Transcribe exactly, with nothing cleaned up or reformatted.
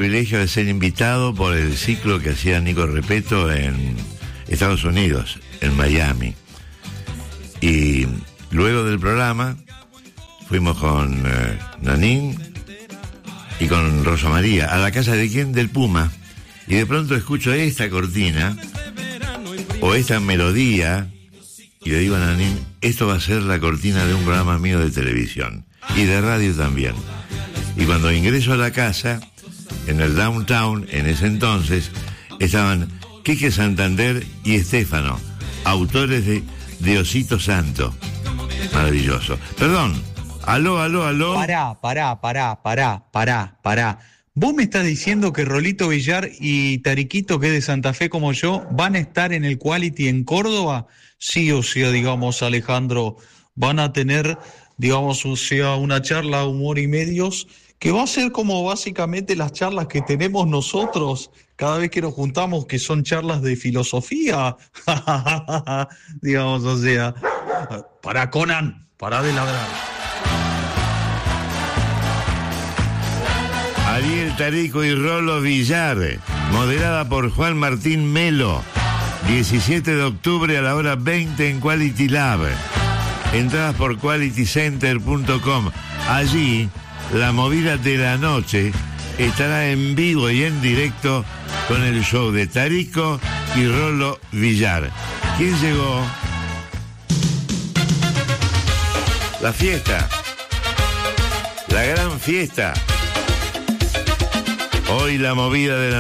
privilegio de ser invitado por el ciclo que hacía Nico Repetto en Estados Unidos, en Miami. Y luego del programa fuimos con eh, Nanín y con Rosa María a la casa de quién, del Puma, y de pronto escucho esta cortina o esta melodía y le digo a Nanín, esto va a ser la cortina de un programa mío de televisión y de radio también. Y cuando ingreso a la casa, en el downtown, en ese entonces, estaban Quique Santander y Estéfano, autores de Diosito Santo. Maravilloso. Perdón, aló, aló, aló. Pará, pará, pará, pará, pará, pará. ¿Vos me estás diciendo que Rolito Villar y Tariquito, que es de Santa Fe como yo, van a estar en el Quality en Córdoba? Sí, o sea, digamos, Alejandro, van a tener, digamos, o sea, una charla Humor y Medios, que va a ser como básicamente las charlas que tenemos nosotros cada vez que nos juntamos, que son charlas de filosofía. Digamos, o sea, para Conan, para de ladrar. Ariel Tarico y Rolo Villar, moderada por Juan Martín Melo, diecisiete de octubre a la hora veinte en Quality Lab. Entradas por quality center punto com. Allí, la movida de la noche estará en vivo y en directo con el show de Tarico y Rolo Villar. ¿Quién llegó? La fiesta. La gran fiesta. Hoy la movida de la